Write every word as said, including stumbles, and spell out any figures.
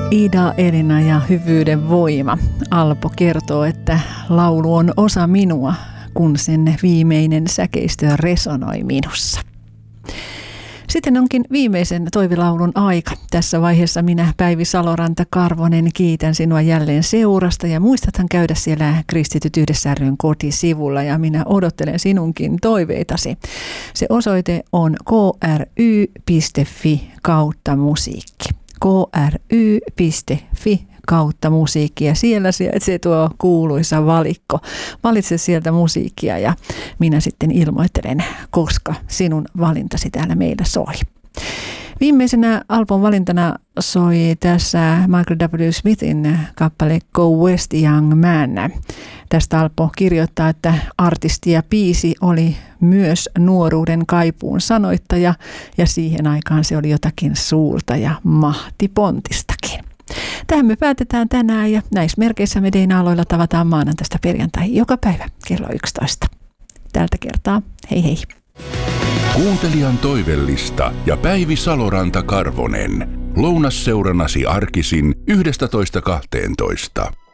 Ida Elina ja Hyvyyden voima. Alpo kertoo, että laulu on osa minua, kun sen viimeinen säkeistö resonoi minussa. Sitten onkin viimeisen toivilaulun aika. Tässä vaiheessa minä, Päivi Saloranta-Karvonen, kiitän sinua jälleen seurasta ja muistathan käydä siellä Kristityt Yhdessä ry:n kotisivulla ja minä odottelen sinunkin toiveitasi. Se osoite on k r y piste f i kautta musiikki. k r y piste f i kautta musiikki ja siellä se tuo kuuluisa valikko. Valitse sieltä musiikkia ja minä sitten ilmoittelen, koska sinun valintasi täällä meillä soi. Viimeisenä Alpon valintana soi tässä Michael W. Smithin kappale Go West Young Man. Tästä Alpo kirjoittaa, että artisti ja biisi oli myös nuoruuden kaipuun sanoittaja ja siihen aikaan se oli jotakin suurta ja mahtipontistakin. Tähän me päätetään tänään ja näissä merkeissä me D N A-aloilla tavataan maanantaista perjantaihin joka päivä kello yksitoista. Tältä kertaa hei hei. Kuuntelijan toivellista ja Päivi Saloranta-Karvonen. Lounasseurannasi arkisin yhdestätoista kahteentoista.